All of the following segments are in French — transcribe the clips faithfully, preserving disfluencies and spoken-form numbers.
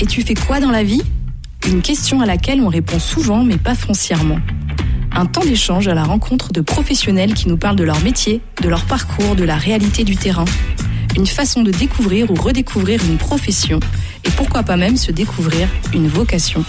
Et tu fais quoi dans la vie ? Une question à laquelle on répond souvent mais pas foncièrement. Un temps d'échange à la rencontre de professionnels qui nous parlent de leur métier, de leur parcours, de la réalité du terrain. Une façon de découvrir ou redécouvrir une profession et pourquoi pas même se découvrir une vocation.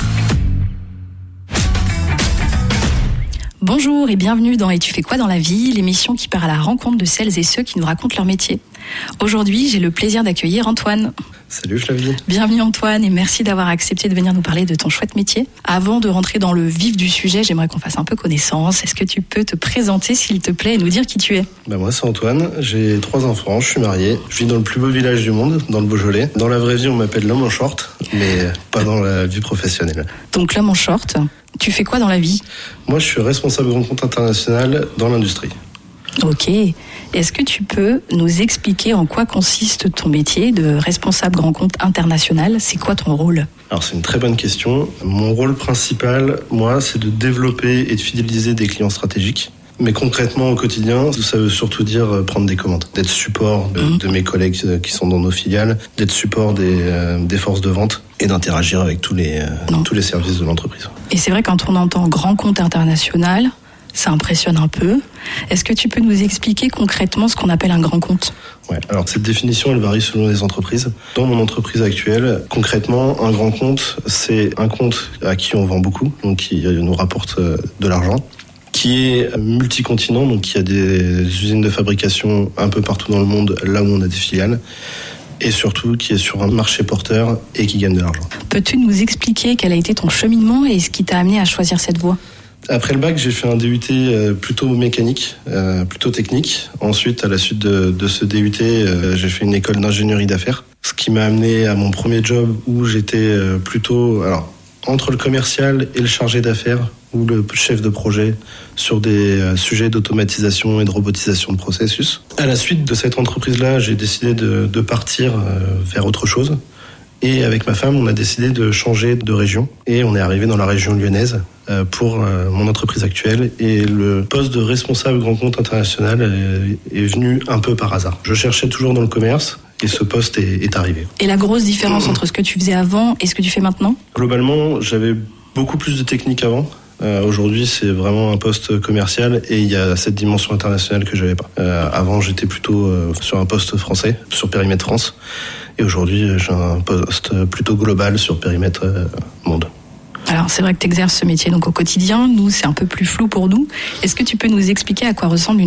Bonjour et bienvenue dans Et tu fais quoi dans la vie, l'émission qui part à la rencontre de celles et ceux qui nous racontent leur métier. Aujourd'hui, j'ai le plaisir d'accueillir Antoine. Salut Flavie. Bienvenue Antoine et merci d'avoir accepté de venir nous parler de ton chouette métier. Avant de rentrer dans le vif du sujet, j'aimerais qu'on fasse un peu connaissance. Est-ce que tu peux te présenter s'il te plaît et nous dire qui tu es ? Bah moi c'est Antoine, j'ai trois enfants, je suis marié, je vis dans le plus beau village du monde, dans le Beaujolais. Dans la vraie vie on m'appelle l'homme en short, mais pas dans la vie professionnelle. Donc l'homme en short, tu fais quoi dans la vie ? Moi je suis responsable grand compte international dans l'industrie. Ok. Est-ce que tu peux nous expliquer en quoi consiste ton métier de responsable grand compte international ? C'est quoi ton rôle ? Alors c'est une très bonne question. Mon rôle principal, moi, c'est de développer et de fidéliser des clients stratégiques. Mais concrètement, au quotidien, ça veut surtout dire prendre des commandes, d'être support de, mmh. de mes collègues qui sont dans nos filiales, d'être support des, euh, des forces de vente et d'interagir avec tous les, euh, tous les services de l'entreprise. Et c'est vrai, quand on entend grand compte international, ça impressionne un peu. Est-ce que tu peux nous expliquer concrètement ce qu'on appelle un grand compte ? Ouais, alors cette définition, elle varie selon les entreprises. Dans mon entreprise actuelle, concrètement, un grand compte, c'est un compte à qui on vend beaucoup, donc qui nous rapporte de l'argent, qui est multicontinent, donc qui a des usines de fabrication un peu partout dans le monde, là où on a des filiales, et surtout qui est sur un marché porteur et qui gagne de l'argent. Peux-tu nous expliquer quel a été ton cheminement et ce qui t'a amené à choisir cette voie ? Après le bac, j'ai fait un D U T plutôt mécanique, euh, plutôt technique. Ensuite, à la suite de, de ce D U T, euh, j'ai fait une école d'ingénierie d'affaires. Ce qui m'a amené à mon premier job où j'étais plutôt alors, entre le commercial et le chargé d'affaires ou le chef de projet sur des euh, sujets d'automatisation et de robotisation de processus. À la suite de cette entreprise-là, j'ai décidé de, de partir euh, vers autre chose. Et avec ma femme, on a décidé de changer de région. Et on est arrivé dans la région lyonnaise pour mon entreprise actuelle. Et le poste de responsable grand compte international est venu un peu par hasard. Je cherchais toujours dans le commerce et ce poste est, est arrivé. Et la grosse différence entre ce que tu faisais avant et ce que tu fais maintenant ? Globalement, j'avais beaucoup plus de technique avant. Euh, aujourd'hui, c'est vraiment un poste commercial et il y a cette dimension internationale que j'avais pas. Euh, avant, j'étais plutôt euh, sur un poste français, sur périmètre France. Et aujourd'hui, j'ai un poste plutôt global sur périmètre euh, monde. Alors, c'est vrai que tu exerces ce métier donc au quotidien. Nous, c'est un peu plus flou pour nous. Est-ce que tu peux nous expliquer à quoi ressemble une